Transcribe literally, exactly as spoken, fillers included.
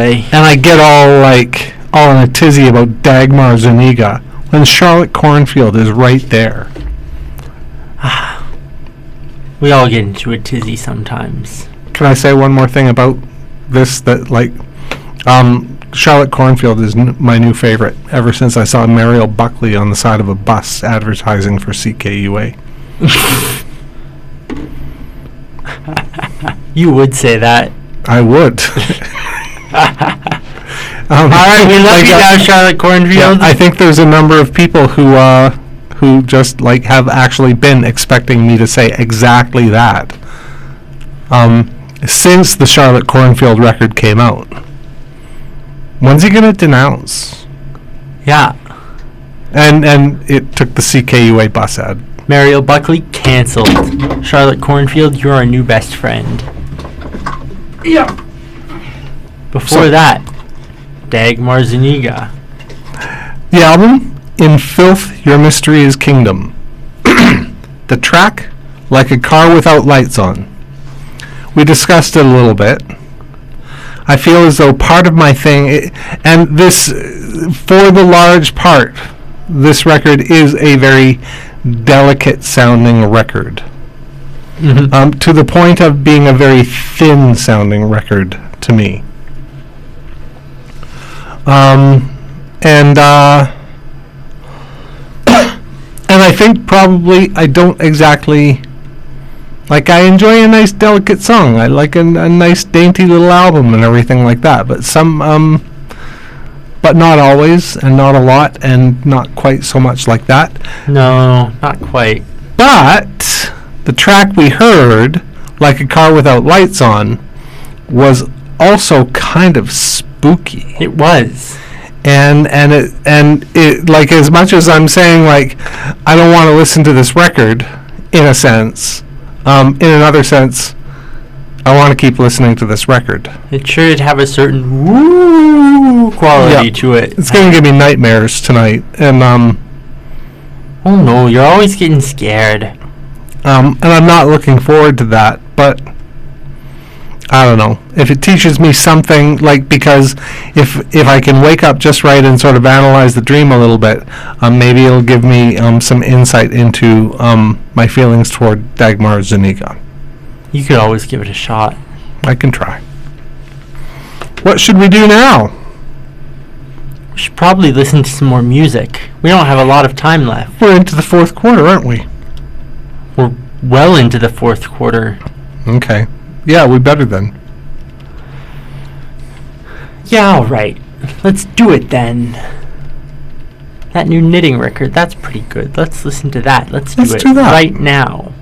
play. And I get all like all in a tizzy about Dagmar Zuniga when Charlotte Cornfield is right there. We all get into a tizzy sometimes. Can I say one more thing about this? That like, um, Charlotte Cornfield is n- my new favorite ever since I saw Mariel Buckley on the side of a bus advertising for C K U A. You would say that. I would. um, All right, we love like, you uh, now, Charlotte Cornfield. Yeah, I think there's a number of people who uh, who just like have actually been expecting me to say exactly that um, since the Charlotte Cornfield record came out. When's he gonna denounce? Yeah. And and it took the C K U A bus ad. Mariel Buckley canceled. Charlotte Cornfield, you're our new best friend. Yeah. Before So- that, Dagmar Zuniga. The album, In Filth Your Mystery is Kingdom. The track, Like a Car Without Lights On. We discussed it a little bit. I feel as though part of my thing, i and this, uh, for the large part, this record is a very delicate sounding record. Mm-hmm. Um, to the point of being a very thin sounding record to me. Um, and, uh, and I think probably I don't exactly, like I enjoy a nice delicate song. I like a, a nice dainty little album and everything like that, but some, um, but not always and not a lot and not quite so much like that. No, not quite. But the track we heard, Like a Car Without Lights On, was also kind of spooky. It was. And and it and it like as much as I'm saying like I don't want to listen to this record, in a sense, um, in another sense, I want to keep listening to this record. It should have a certain woo quality Yeah. to it. It's gonna give me nightmares tonight, and um, Oh no, you're always getting scared. um, and I'm not looking forward to that. But I don't know if it teaches me something. Like because if if I can wake up just right and sort of analyze the dream a little bit, um, maybe it'll give me um, some insight into um, my feelings toward Dagmar Zuniga. You could always give it a shot. I can try. What should we do now? We should probably listen to some more music. We don't have a lot of time left. We're into the fourth quarter, aren't we? We're well into the fourth quarter. Okay. Yeah, we better then. Yeah, alright. Let's do it then. That new knitting record, that's pretty good. Let's listen to that. Let's do Let's it do that. right now.